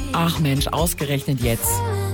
Ach Mensch, ausgerechnet jetzt.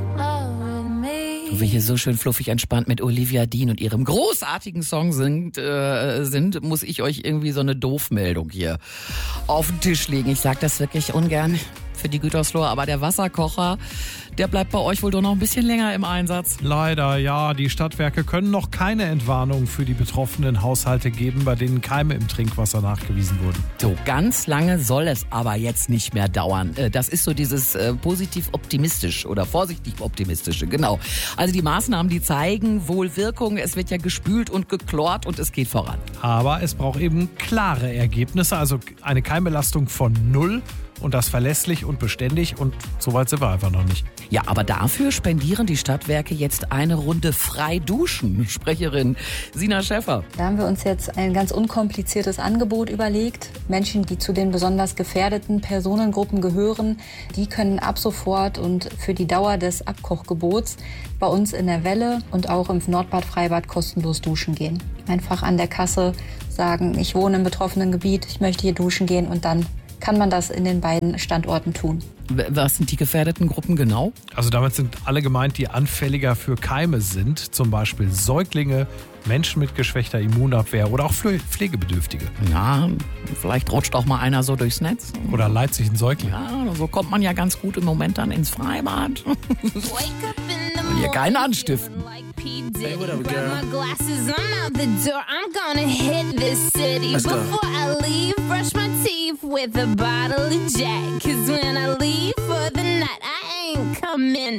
Wo wir hier so schön fluffig entspannt mit Olivia Dean und ihrem großartigen Song sind, muss ich euch irgendwie so eine Doofmeldung hier auf den Tisch legen. Ich sag das wirklich ungern für die Gütersloher, aber der Wasserkocher, der bleibt bei euch wohl doch noch ein bisschen länger im Einsatz. Leider, ja. Die Stadtwerke können noch keine Entwarnung für die betroffenen Haushalte geben, bei denen Keime im Trinkwasser nachgewiesen wurden. So, ganz lange soll es aber jetzt nicht mehr dauern. Das ist so dieses positiv optimistisch oder vorsichtig optimistische, genau. Also die Maßnahmen, die zeigen wohl Wirkung. Es wird ja gespült und geklort und es geht voran. Aber es braucht eben klare Ergebnisse, also eine Keimbelastung von 0 und das verlässlich und beständig, und so weit sind wir einfach noch nicht. Ja, aber dafür spendieren die Stadtwerke jetzt eine Runde frei duschen. Sprecherin Sina Schäffer. Da haben wir uns jetzt ein ganz unkompliziertes Angebot überlegt. Menschen, die zu den besonders gefährdeten Personengruppen gehören, die können ab sofort und für die Dauer des Abkochgebots bei uns in der Welle und auch im Nordbad Freibad kostenlos duschen gehen. Einfach an der Kasse sagen, ich wohne im betroffenen Gebiet, ich möchte hier duschen gehen, und dann kann man das in den beiden Standorten tun. Was sind die gefährdeten Gruppen genau? Also damit sind alle gemeint, die anfälliger für Keime sind, zum Beispiel Säuglinge, Menschen mit geschwächter Immunabwehr oder auch Pflegebedürftige. Ja, vielleicht rutscht auch mal einer so durchs Netz. Oder leiht sich ein Säugling. Ja, so kommt man ja ganz gut im Moment dann ins Freibad. Und hier keinen anstiften. Hey, what up, girl? My glasses, I'm out the door. I'm gonna hit this city. Before I leave, brush my teeth with a bottle of Jack. 'Cause when I leave for the night, I ain't coming